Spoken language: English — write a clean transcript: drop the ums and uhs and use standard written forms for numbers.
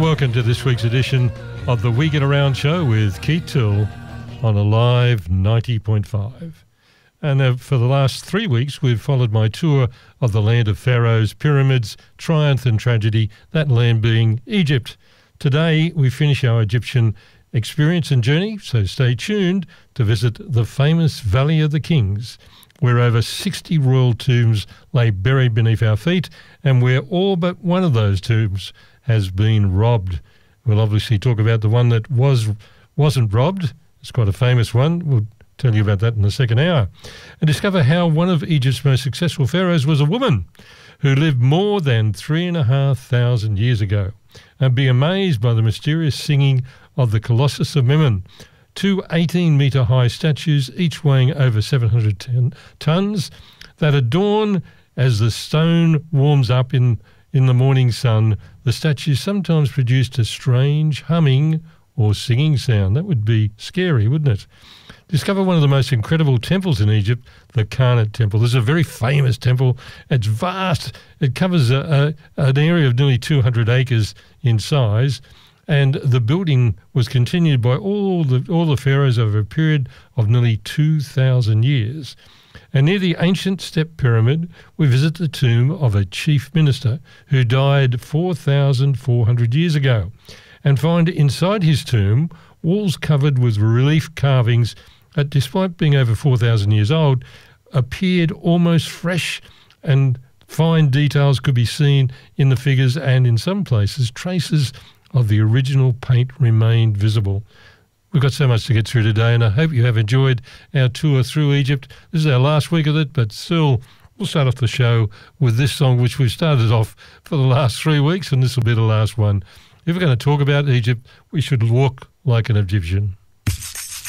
welcome to this week's edition of the We Get Around show with Keith Till on Alive 90.5. And for the last 3 weeks, we've followed my tour of the land of pharaohs, pyramids, triumph and tragedy, that land being Egypt. Today, we finish our Egyptian experience and journey, so stay tuned to visit the famous Valley of the Kings, where over 60 royal tombs lay buried beneath our feet and where all but one of those tombs has been robbed. We'll obviously talk about the one that wasn't robbed. It's quite a famous one. We'll tell you about that in the second hour. And discover how one of Egypt's most successful pharaohs was a woman who lived more than 3,500 years ago. And be amazed by the mysterious singing of the Colossus of Memnon, two 18-metre high statues, each weighing over 710 tonnes, that adorn as the stone warms up in the morning sun. The statues sometimes produced a strange humming or singing sound. That would be scary, wouldn't it? Discover one of the most incredible temples in Egypt, the Karnak Temple. This is a very famous temple. It's vast. It covers an area of nearly 200 acres in size, and the building was continued by all the pharaohs over a period of nearly 2,000 years. And near the ancient step pyramid, we visit the tomb of a chief minister who died 4,400 years ago, and find inside his tomb walls covered with relief carvings that, despite being over 4,000 years old, appeared almost fresh, and fine details could be seen in the figures, and in some places traces of the original paint remained visible. We've got so much to get through today, and I hope you have enjoyed our tour through Egypt. This is our last week of it, but still, we'll start off the show with this song, which we've started off for the last 3 weeks, and this will be the last one. If we're going to talk about Egypt, we should walk like an Egyptian.